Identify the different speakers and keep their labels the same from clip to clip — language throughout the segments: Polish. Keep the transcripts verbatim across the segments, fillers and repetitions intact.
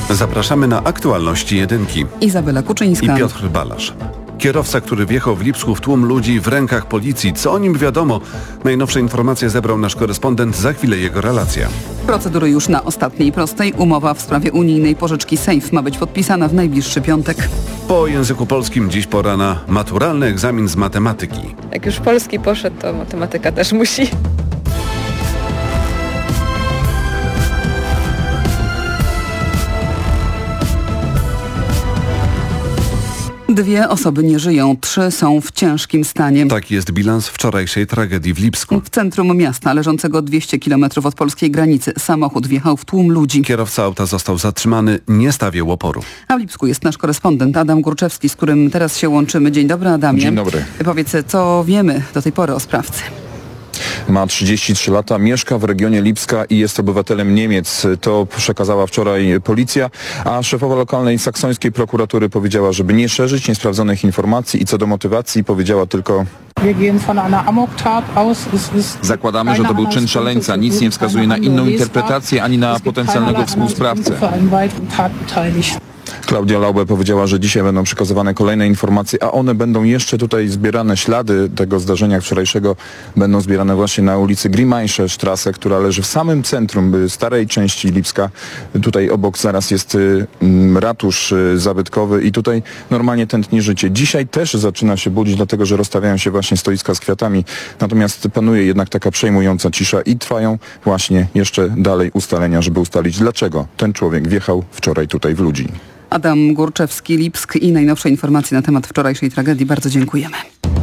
Speaker 1: Zapraszamy na aktualności jedynki.
Speaker 2: Izabela Kuczyńska
Speaker 1: I Piotr Balasz. Kierowca, który wjechał w Lipsku w tłum ludzi, w rękach policji. Co o nim wiadomo? Najnowsze informacje zebrał nasz korespondent. Za chwilę jego relacja.
Speaker 2: Procedury już na ostatniej prostej. Umowa w sprawie unijnej pożyczki Safe ma być podpisana w najbliższy piątek.
Speaker 1: Po języku polskim dziś pora na maturalny egzamin z matematyki.
Speaker 3: Jak już polski poszedł, to matematyka też musi.
Speaker 2: Dwie osoby nie żyją, trzy są w ciężkim stanie.
Speaker 1: Taki jest bilans wczorajszej tragedii w Lipsku.
Speaker 2: W centrum miasta, leżącego dwieście kilometrów od polskiej granicy, samochód wjechał w tłum ludzi.
Speaker 1: Kierowca auta został zatrzymany, nie stawiał oporu.
Speaker 2: A w Lipsku jest nasz korespondent Adam Górczewski, z którym teraz się łączymy. Dzień dobry, Adamie.
Speaker 4: Dzień dobry.
Speaker 2: Powiedz, co wiemy do tej pory o sprawcy?
Speaker 4: Ma trzydzieści trzy lata, mieszka w regionie Lipska i jest obywatelem Niemiec. To przekazała wczoraj policja, a szefowa lokalnej saksońskiej prokuratury powiedziała, żeby nie szerzyć niesprawdzonych informacji i co do motywacji powiedziała tylko: zakładamy, że to był czyn szaleńca. Nic nie wskazuje na inną interpretację ani na potencjalnego współsprawcę. Klaudia Laube powiedziała, że dzisiaj będą przekazywane kolejne informacje, a one będą jeszcze tutaj zbierane. Ślady tego zdarzenia wczorajszego będą zbierane właśnie na ulicy Grimmaische Straße, która leży w samym centrum starej części Lipska. Tutaj obok zaraz jest ratusz zabytkowy i tutaj normalnie tętni życie. Dzisiaj też zaczyna się budzić, dlatego że rozstawiają się właśnie stoiska z kwiatami. Natomiast panuje jednak taka przejmująca cisza i trwają właśnie jeszcze dalej ustalenia, żeby ustalić, dlaczego ten człowiek wjechał wczoraj tutaj w ludzi.
Speaker 2: Adam Górczewski, Lipsk i najnowsze informacje na temat wczorajszej tragedii. Bardzo dziękujemy.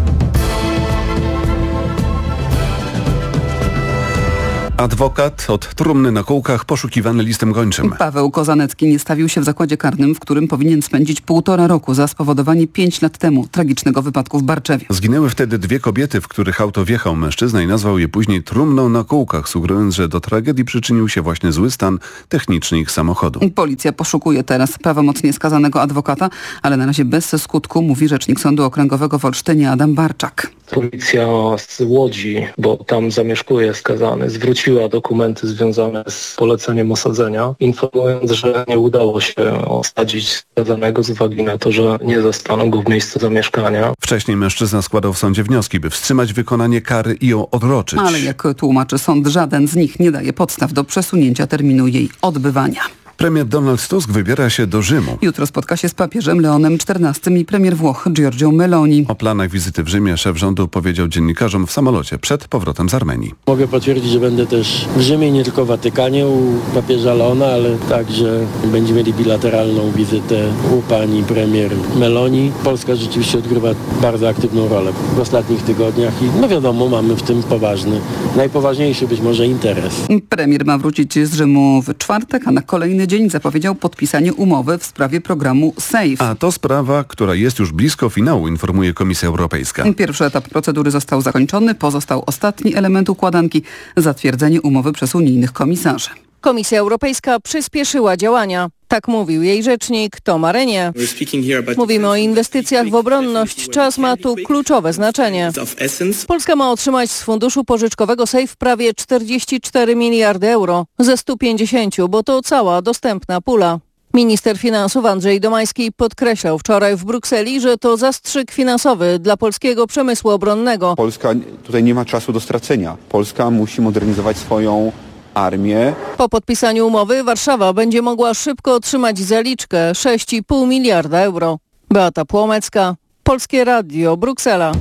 Speaker 1: Adwokat od trumny na kółkach poszukiwany listem gończym.
Speaker 2: Paweł Kozanecki nie stawił się w zakładzie karnym, w którym powinien spędzić półtora roku za spowodowanie pięć lat temu tragicznego wypadku w Barczewie.
Speaker 1: Zginęły wtedy dwie kobiety, w których auto wjechał mężczyzna i nazwał je później trumną na kółkach, sugerując, że do tragedii przyczynił się właśnie zły stan techniczny ich samochodu.
Speaker 2: Policja poszukuje teraz prawomocnie skazanego adwokata, ale na razie bez skutku, mówi rzecznik Sądu Okręgowego w Olsztynie Adam Barczak.
Speaker 5: Policja z Łodzi, bo tam zamieszkuje skazany, zwróciła dokumenty związane z poleceniem osadzenia, informując, że nie udało się osadzić skazanego z uwagi na to, że nie zastano go w miejscu zamieszkania.
Speaker 1: Wcześniej mężczyzna składał w sądzie wnioski, by wstrzymać wykonanie kary i ją odroczyć.
Speaker 2: Ale jak tłumaczy sąd, żaden z nich nie daje podstaw do przesunięcia terminu jej odbywania.
Speaker 1: Premier Donald Tusk wybiera się do Rzymu.
Speaker 2: Jutro spotka się z papieżem Leonem czternastym i premier Włoch Giorgio Meloni.
Speaker 1: O planach wizyty w Rzymie szef rządu powiedział dziennikarzom w samolocie przed powrotem z Armenii.
Speaker 6: Mogę potwierdzić, że będę też w Rzymie, nie tylko w Watykanie u papieża Leona, ale także będziemy mieli bilateralną wizytę u pani premier Meloni. Polska rzeczywiście odgrywa bardzo aktywną rolę w ostatnich tygodniach i no wiadomo, mamy w tym poważny, najpoważniejszy być może interes.
Speaker 2: Premier ma wrócić z Rzymu w czwartek, a na kolejny dzień zapowiedział podpisanie umowy w sprawie programu Safe.
Speaker 1: A to sprawa, która jest już blisko finału, informuje Komisja Europejska.
Speaker 2: Pierwszy etap procedury został zakończony, pozostał ostatni element układanki – zatwierdzenie umowy przez unijnych komisarzy.
Speaker 7: Komisja Europejska przyspieszyła działania. Tak mówił jej rzecznik Tom Arenie. Mówimy o inwestycjach w obronność. Czas ma tu kluczowe znaczenie. Polska ma otrzymać z funduszu pożyczkowego Safe prawie czterdzieści cztery miliardy euro ze stu pięćdziesięciu, bo to cała dostępna pula. Minister finansów Andrzej Domański podkreślał wczoraj w Brukseli, że to zastrzyk finansowy dla polskiego przemysłu obronnego.
Speaker 8: Polska tutaj nie ma czasu do stracenia. Polska musi modernizować swoją armię.
Speaker 7: Po podpisaniu umowy Warszawa będzie mogła szybko otrzymać zaliczkę sześć i pół miliarda euro. Beata Płomecka, Polskie Radio, Bruksela.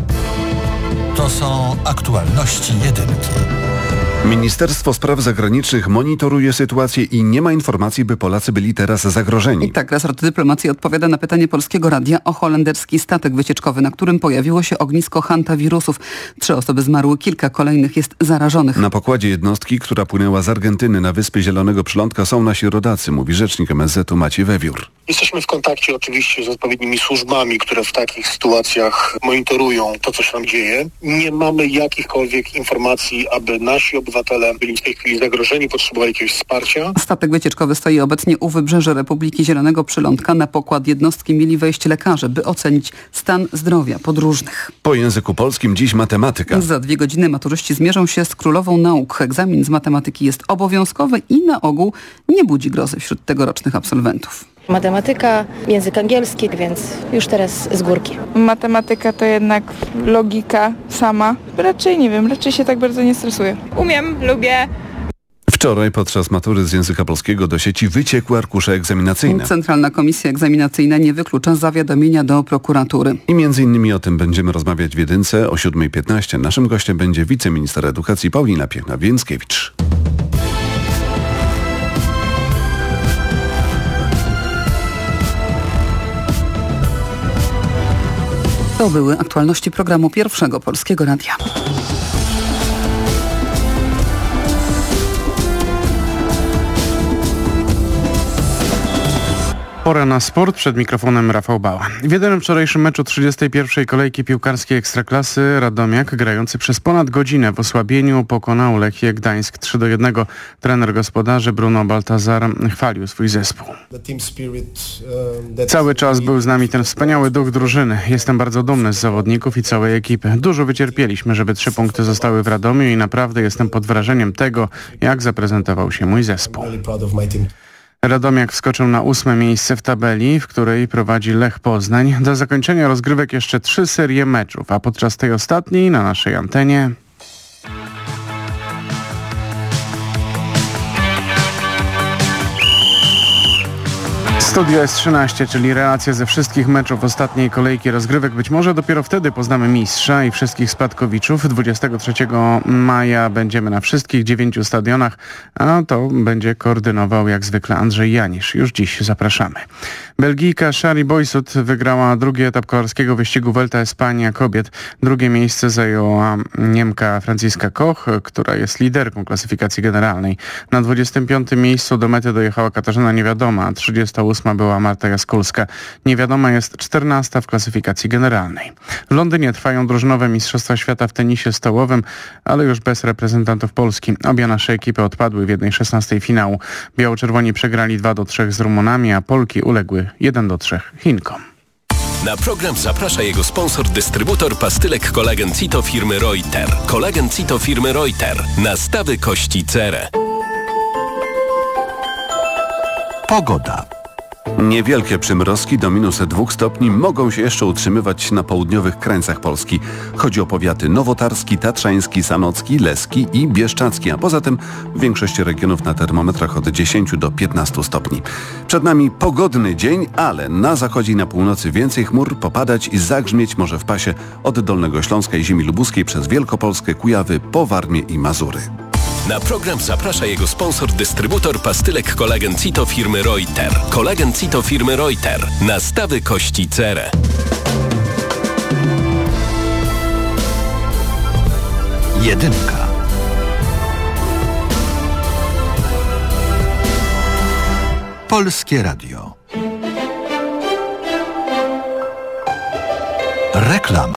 Speaker 9: To są aktualności jedynki.
Speaker 1: Ministerstwo Spraw Zagranicznych monitoruje sytuację i nie ma informacji, by Polacy byli teraz zagrożeni.
Speaker 2: I tak, resort dyplomacji odpowiada na pytanie Polskiego Radia o holenderski statek wycieczkowy, na którym pojawiło się ognisko hantawirusów. Trzy osoby zmarły, kilka kolejnych jest zarażonych.
Speaker 1: Na pokładzie jednostki, która płynęła z Argentyny na wyspy Zielonego Przylądka, są nasi rodacy, mówi rzecznik M S Z-u Maciej Wewiór.
Speaker 10: Jesteśmy w kontakcie oczywiście z odpowiednimi służbami, które w takich sytuacjach monitorują to, co się tam dzieje. Nie mamy jakichkolwiek informacji, aby nasi obywatele obywatele byli w tej chwili zagrożeni, potrzebowali jakiegoś wsparcia.
Speaker 2: Statek wycieczkowy stoi obecnie u wybrzeży Republiki Zielonego Przylądka. Na pokład jednostki mieli wejść lekarze, by ocenić stan zdrowia podróżnych.
Speaker 1: Po języku polskim dziś matematyka.
Speaker 2: Za dwie godziny maturzyści zmierzą się z królową nauk. Egzamin z matematyki jest obowiązkowy i na ogół nie budzi grozy wśród tegorocznych absolwentów.
Speaker 11: Matematyka, język angielski, więc już teraz z górki.
Speaker 12: Matematyka to jednak logika sama. Raczej nie wiem, raczej się tak bardzo nie stresuję.
Speaker 13: Umiem, lubię.
Speaker 1: Wczoraj podczas matury z języka polskiego do sieci wyciekły arkusze egzaminacyjne.
Speaker 2: Centralna Komisja Egzaminacyjna nie wyklucza zawiadomienia do prokuratury.
Speaker 1: I między innymi o tym będziemy rozmawiać w Jedynce o siódma piętnaście. Naszym gościem będzie wiceminister edukacji Paulina Piechna-Więckiewicz.
Speaker 2: To były aktualności programu Pierwszego Polskiego Radia.
Speaker 14: Pora na sport. Przed mikrofonem Rafał Bała. W jedynym wczorajszym meczu trzydziestej pierwszej kolejki piłkarskiej Ekstraklasy Radomiak, grający przez ponad godzinę w osłabieniu, pokonał Lechię Gdańsk trzy do jednego. Trener gospodarzy Bruno Baltazar chwalił swój zespół. Cały czas był z nami ten wspaniały duch drużyny. Jestem bardzo dumny z zawodników i całej ekipy. Dużo wycierpieliśmy, żeby trzy punkty zostały w Radomiu i naprawdę jestem pod wrażeniem tego, jak zaprezentował się mój zespół. Radomiak wskoczył na ósme miejsce w tabeli, w której prowadzi Lech Poznań. Do zakończenia rozgrywek jeszcze trzy serie meczów, a podczas tej ostatniej na naszej antenie... Studio S trzynaście, czyli relacje ze wszystkich meczów ostatniej kolejki rozgrywek. Być może dopiero wtedy poznamy mistrza i wszystkich spadkowiczów. dwudziestego trzeciego maja będziemy na wszystkich dziewięciu stadionach, a to będzie koordynował jak zwykle Andrzej Janisz. Już dziś zapraszamy. Belgijka Shari Boysut wygrała drugi etap kolarskiego wyścigu Vuelta Espania kobiet. Drugie miejsce zajęła Niemka Franciska Koch, która jest liderką klasyfikacji generalnej. Na dwudziestym piątym miejscu do mety dojechała Katarzyna Niewiadoma, trzydziesta ósma była Marta Jaskulska. Niewiadoma jest czternasta w klasyfikacji generalnej. W Londynie trwają drużynowe Mistrzostwa Świata w tenisie stołowym, ale już bez reprezentantów Polski. Obie nasze ekipy odpadły w jednej szesnastej finału. Biało-czerwoni przegrali dwa do trzech z Rumunami, a Polki uległy jeden do trzech Chinkom.
Speaker 15: Na program zaprasza jego sponsor, dystrybutor pastylek Kolagen Cito firmy Reuter. Kolagen Cito firmy Reuter. Nastawy kości cerę.
Speaker 1: Pogoda. Niewielkie przymrozki do minus dwóch stopni mogą się jeszcze utrzymywać na południowych krańcach Polski. Chodzi o powiaty nowotarski, tatrzański, sanocki, leski i bieszczacki, a poza tym w większości regionów na termometrach od dziesięciu do piętnastu stopni. Przed nami pogodny dzień, ale na zachodzie i na północy więcej chmur, popadać i zagrzmieć może w pasie od Dolnego Śląska i ziemi lubuskiej przez Wielkopolskę, Kujawy, po Warmię i Mazury.
Speaker 15: Na program zaprasza jego sponsor, dystrybutor pastylek Kolagen Cito firmy Reuter. Kolagen Cito firmy Reuter. Nastawy kości cerę.
Speaker 9: Jedynka. Polskie Radio. Reklama.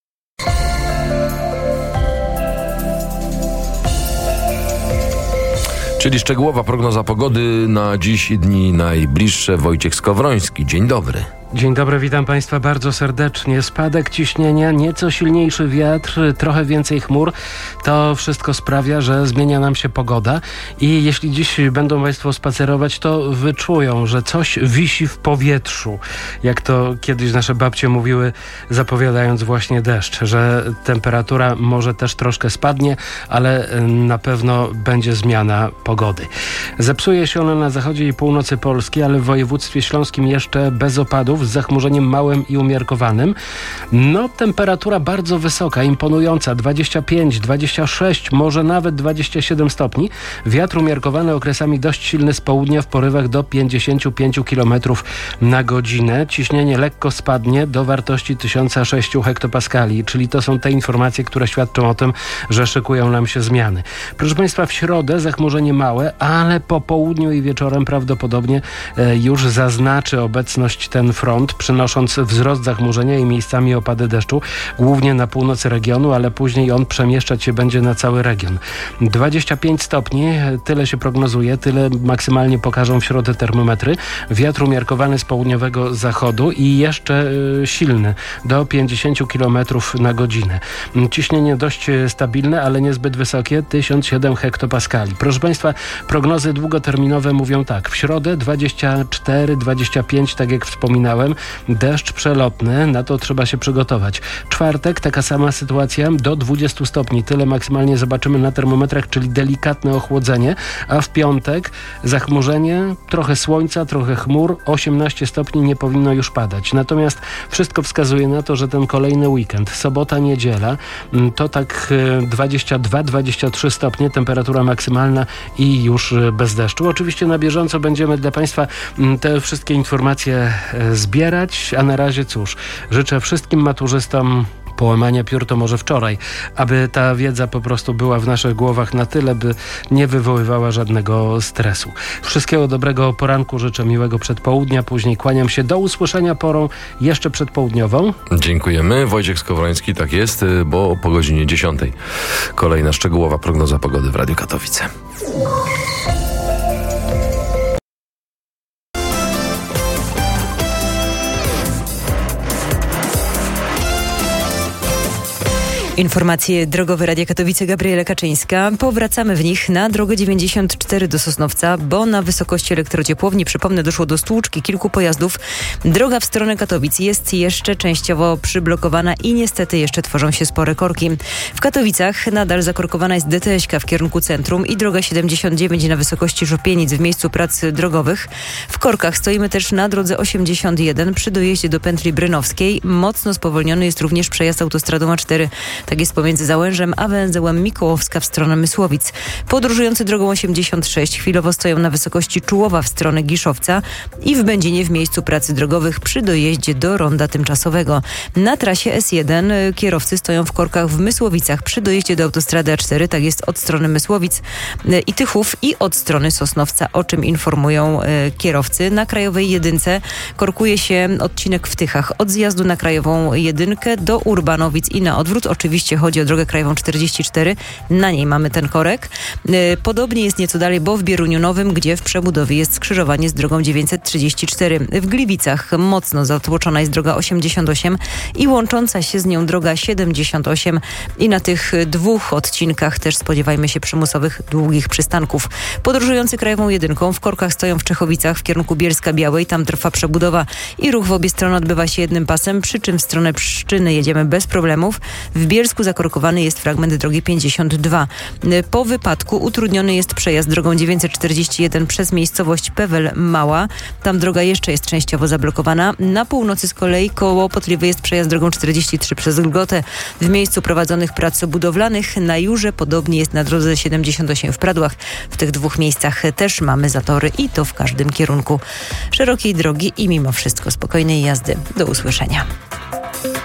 Speaker 16: Czyli szczegółowa prognoza pogody na dziś i dni najbliższe. Wojciech Skowroński. Dzień dobry.
Speaker 17: Dzień dobry, witam Państwa bardzo serdecznie. Spadek ciśnienia, nieco silniejszy wiatr, trochę więcej chmur. To wszystko sprawia, że zmienia nam się pogoda i jeśli dziś będą Państwo spacerować, to wyczują, że coś wisi w powietrzu. Jak to kiedyś nasze babcie mówiły, zapowiadając właśnie deszcz, że temperatura może też troszkę spadnie, ale na pewno będzie zmiana pogody. Zepsuje się ona na zachodzie i północy Polski, ale w województwie śląskim jeszcze bez opadów, z zachmurzeniem małym i umiarkowanym. No, temperatura bardzo wysoka, imponująca, dwadzieścia pięć, dwadzieścia sześć, może nawet dwadzieścia siedem stopni. Wiatr umiarkowany, okresami dość silny z południa w porywach do pięćdziesiąt pięć kilometrów na godzinę. Ciśnienie lekko spadnie do wartości tysiąc sześć hektopaskali, czyli to są te informacje, które świadczą o tym, że szykują nam się zmiany. Proszę Państwa, w środę zachmurzenie małe, ale po południu i wieczorem prawdopodobnie e, już zaznaczy obecność ten front front, przynosząc wzrost zachmurzenia i miejscami opady deszczu, głównie na północy regionu, ale później on przemieszczać się będzie na cały region. dwadzieścia pięć stopni, tyle się prognozuje, tyle maksymalnie pokażą w środę termometry. Wiatr umiarkowany z południowego zachodu i jeszcze y, silny, do pięćdziesiąt kilometrów na godzinę. Ciśnienie dość stabilne, ale niezbyt wysokie, tysiąc siedem hektopaskali. Proszę Państwa, prognozy długoterminowe mówią tak. W środę dwadzieścia cztery dwadzieścia pięć, tak jak wspominałem, deszcz przelotny, na to trzeba się przygotować. Czwartek, taka sama sytuacja, do dwudziestu stopni. Tyle maksymalnie zobaczymy na termometrach, czyli delikatne ochłodzenie, a w piątek zachmurzenie, trochę słońca, trochę chmur, osiemnaście stopni, nie powinno już padać. Natomiast wszystko wskazuje na to, że ten kolejny weekend, sobota, niedziela, to tak dwadzieścia dwa dwadzieścia trzy stopnie, temperatura maksymalna i już bez deszczu. Oczywiście na bieżąco będziemy dla Państwa te wszystkie informacje zbierać, a na razie cóż, życzę wszystkim maturzystom połamania piór to może wczoraj, aby ta wiedza po prostu była w naszych głowach na tyle, by nie wywoływała żadnego stresu. Wszystkiego dobrego poranku, życzę miłego przedpołudnia, później kłaniam się do usłyszenia porą jeszcze przedpołudniową.
Speaker 16: Dziękujemy. Wojciech Skowroński, tak jest, bo po godzinie dziesiątej kolejna szczegółowa prognoza pogody w Radiu Katowice.
Speaker 13: Informacje drogowe Radia Katowice, Gabriela Kaczyńska. Powracamy w nich na drogę dziewięćdziesiąt cztery do Sosnowca, bo na wysokości elektrociepłowni, przypomnę, doszło do stłuczki kilku pojazdów. Droga w stronę Katowic jest jeszcze częściowo przyblokowana i niestety jeszcze tworzą się spore korki. W Katowicach nadal zakorkowana jest D T S-ka w kierunku centrum i droga siedemdziesiąt dziewięć na wysokości Szopienic w miejscu prac drogowych. W korkach stoimy też na drodze osiemdziesiąt jeden przy dojeździe do pętli brynowskiej. Mocno spowolniony jest również przejazd autostradą A cztery. Tak jest pomiędzy Załężem a węzełem Mikołowska w stronę Mysłowic. Podróżujący drogą osiemdziesiąt sześć chwilowo stoją na wysokości Czułowa w stronę Giszowca i w Będzinie w miejscu pracy drogowych przy dojeździe do ronda tymczasowego. Na trasie S jeden kierowcy stoją w korkach w Mysłowicach przy dojeździe do autostrady A cztery, tak jest od strony Mysłowic i Tychów i od strony Sosnowca, o czym informują kierowcy. Na Krajowej Jedynce korkuje się odcinek w Tychach od zjazdu na Krajową Jedynkę do Urbanowic i na odwrót. Oczywiście chodzi o drogę krajową czterdzieści cztery. Na niej mamy ten korek. Podobnie jest nieco dalej, bo w Bieruniu Nowym, gdzie w przebudowie jest skrzyżowanie z drogą dziewięćset trzydzieści cztery. W Gliwicach jest zatłoczona jest droga osiemdziesiąt osiem i łącząca się z nią droga siedemdziesiąt osiem. I na tych dwóch odcinkach też spodziewajmy się przymusowych długich przystanków. Podróżujący Krajową Jedynką w korkach stoją w Czechowicach w kierunku Bielska-Białej. Tam trwa przebudowa i ruch w obie strony odbywa się jednym pasem, przy czym w stronę Pszczyny jedziemy bez problemów. W Bielsku zakorkowany jest fragment drogi pięćdziesiąt dwa. Po wypadku utrudniony jest przejazd drogą dziewięćset czterdzieści jeden przez miejscowość Pewel Mała. Tam droga jeszcze jest częściowo zablokowana. Na północy z kolei kłopotliwy jest przejazd drogą czterdzieści trzy przez Glgotę. W miejscu prowadzonych prac budowlanych na Jurze, podobnie jest na drodze siedemdziesiąt osiem w Pradłach. W tych dwóch miejscach też mamy zatory i to w każdym kierunku. Szerokiej drogi i mimo wszystko spokojnej jazdy. Do usłyszenia.